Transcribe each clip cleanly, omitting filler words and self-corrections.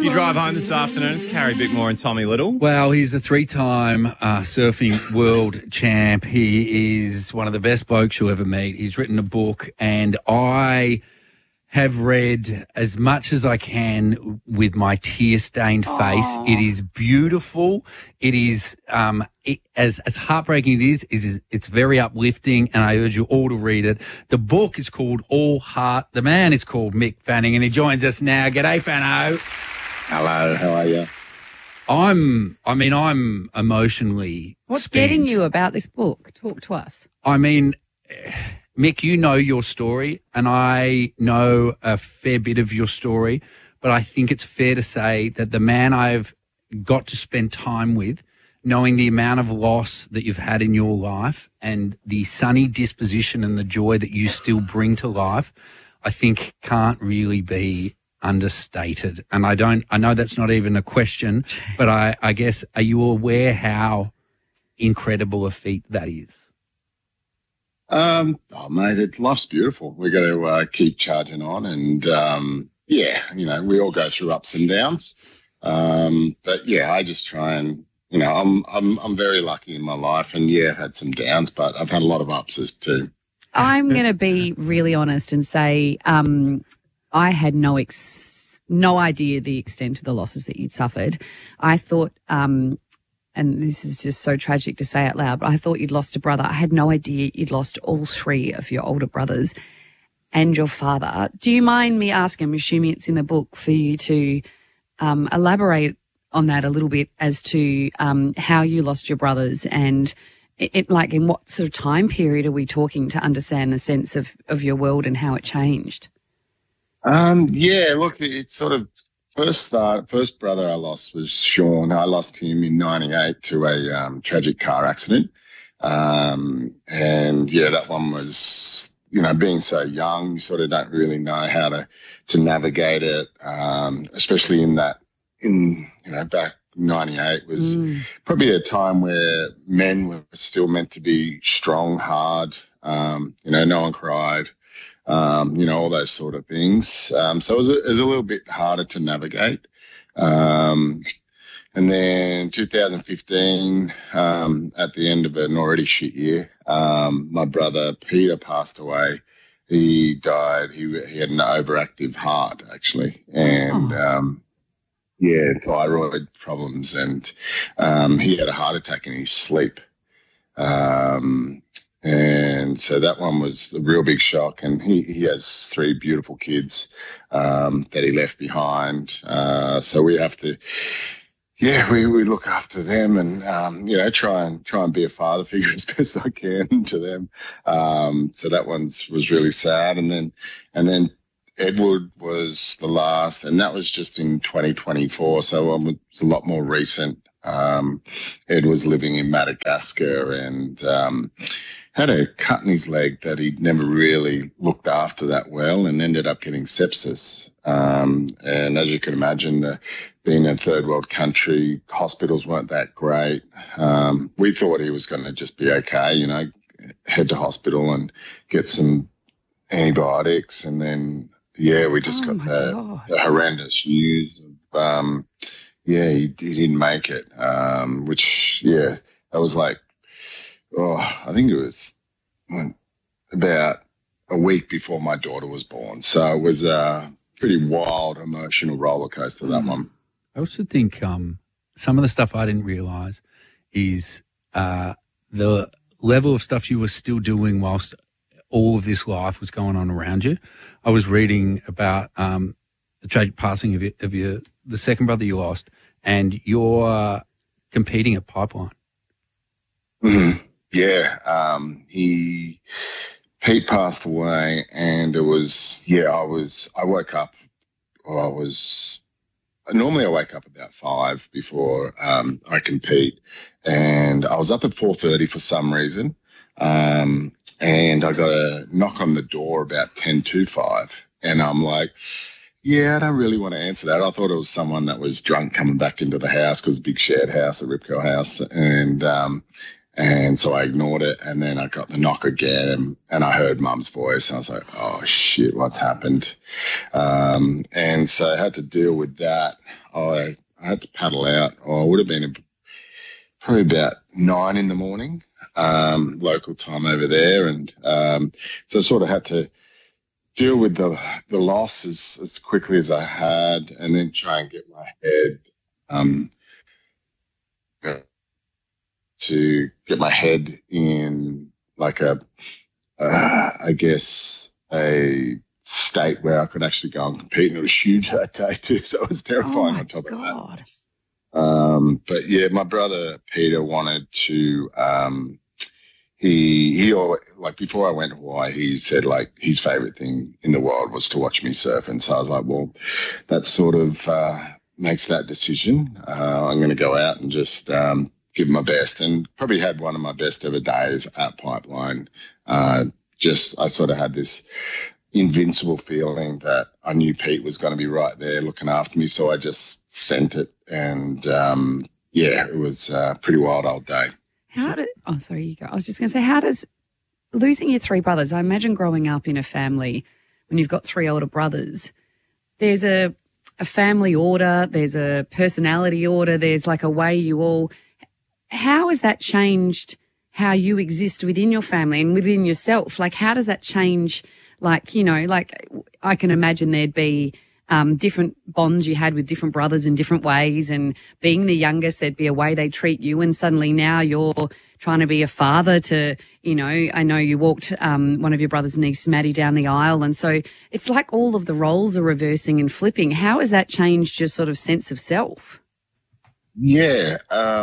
You drive home this afternoon. It's Carrie Bickmore and Tommy Little. Well, he's a three-time surfing world champ. He is one of the best blokes you'll ever meet. He's written a book, and I have read as much as I can with my tear-stained face. It is beautiful. It is as heartbreaking it is it's very uplifting, and I urge you all to read it. The book is called All Heart. The man is called Mick Fanning, and he joins us now. G'day, Fano. Hello, how are you? I'm emotionally What's spent. getting you about this book? Talk to us. I mean, Mick, you know your story, and I know a fair bit of your story, but I think it's fair to say that the man I've got to spend time with, knowing the amount of loss that you've had in your life and the sunny disposition and the joy that you still bring to life, I think can't really be understated. And I know that's not even a question, but I guess, are you aware how incredible a feat that is? Mate, life's beautiful. We got to keep charging on, and we all go through ups and downs. But yeah, I just try and I'm very lucky in my life, and I've had some downs, but I've had a lot of ups too. I'm going to be really honest and say I had no idea the extent of the losses that you'd suffered. I thought, and this is just so tragic to say out loud, but I thought you'd lost a brother. I had no idea you'd lost all three of your older brothers and your father. Do you mind me asking, I'm assuming it's in the book, for you to elaborate on that a little bit as to how you lost your brothers, and in what sort of time period are we talking to understand the sense of your world and how it changed? Look, it's sort of first brother I lost was Sean. I lost him in '98 to a tragic car accident. That one was, being so young, you sort of don't really know how to navigate it, especially back '98 was probably a time where men were still meant to be strong, hard, no one cried. All those sort of things. So it was a little bit harder to navigate. And then 2015, at the end of an already shit year, my brother Peter passed away. He died. He had an overactive heart, actually, and thyroid problems, and he had a heart attack in his sleep. And so that one was a real big shock. And he has three beautiful kids that he left behind. So we have to, we look after them and, try and be a father figure as best I can to them. So that one was really sad. And then Edward was the last, and that was just in 2024. So it was a lot more recent. Ed was living in Madagascar and had a cut in his leg that he'd never really looked after that well, and ended up getting sepsis. And as you can imagine, being a third world country, hospitals weren't that great. We thought he was going to just be okay, head to hospital and get some antibiotics. And then, we just got the horrendous news of, he didn't make it, that was like, I think it was about a week before my daughter was born. So it was a pretty wild, emotional roller coaster, that one. I also think some of the stuff I didn't realise is the level of stuff you were still doing whilst all of this life was going on around you. I was reading about the tragic passing of the second brother you lost, and you're competing at Pipeline. Mm-hmm. Yeah, Pete passed away, and it was, I woke up, normally I wake up about 5 before I compete, and I was up at 4:30 for some reason, and I got a knock on the door about 10 to 5, and I'm like, I don't really want to answer that. I thought it was someone that was drunk coming back into the house, because it's a big shared house, a Ripco house, and And so I ignored it, and then I got the knock again, and I heard Mum's voice, and I was like, "Oh shit, what's happened?" And so I had to deal with that. I had to paddle out. It would have been probably about 9 a.m, local time over there, and so I sort of had to deal with the loss as quickly as I had, and then try and get my head. To get my head in like I guess a state where I could actually go and compete, and it was huge that day too, so it was terrifying on top of that. But yeah, my brother Peter wanted to. He always, like before I went to Hawaii, he said like his favorite thing in the world was to watch me surf, and so I was like, well, that sort of makes that decision. I'm going to go out and just give my best, and probably had one of my best ever days at Pipeline. I sort of had this invincible feeling that I knew Pete was going to be right there looking after me, so I just sent it, and it was a pretty wild old day. Sorry, you go. I was just going to say, how does losing your 3 brothers, I imagine growing up in a family when you've got 3 older brothers, there's a family order, there's a personality order, there's like a way you all. How has that changed how you exist within your family and within yourself? Like, how does that change? Like, you know, like I can imagine there'd be different bonds you had with different brothers in different ways. And being the youngest, there'd be a way they treat you. And suddenly now you're trying to be a father to, you know, I know you walked one of your brother's niece, Maddie, down the aisle. And so it's like all of the roles are reversing and flipping. How has that changed your sort of sense of self? Yeah.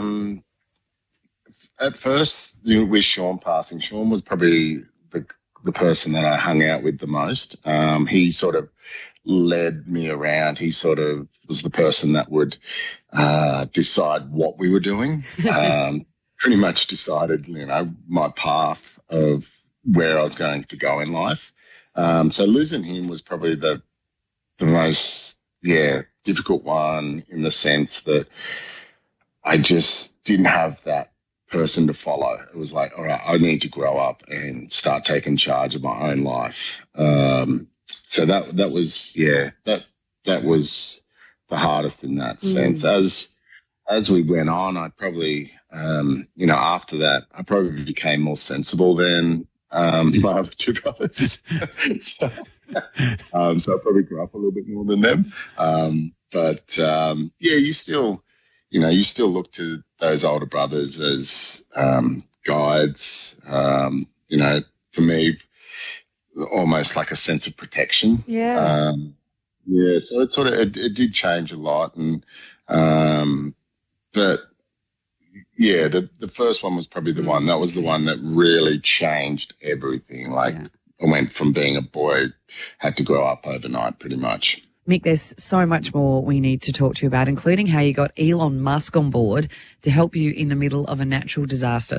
At first, with Sean passing, Sean was probably the person that I hung out with the most. He sort of led me around. He sort of was the person that would decide what we were doing. Pretty much decided, you know, my path of where I was going to go in life. So losing him was probably the most, difficult one, in the sense that I just didn't have that person to follow. It was like, all right, I need to grow up and start taking charge of my own life. So that was that was the hardest in that sense. As we went on, I probably after that I probably became more sensible than my other 2 brothers. So I probably grew up a little bit more than them. You still. You know, you still look to those older brothers as guides. You know, for me, almost like a sense of protection. Yeah. So it did change a lot, and the first one was probably the one that was the one that really changed everything. Like I went from being a boy, had to grow up overnight, pretty much. Mick, there's so much more we need to talk to you about, including how you got Elon Musk on board to help you in the middle of a natural disaster.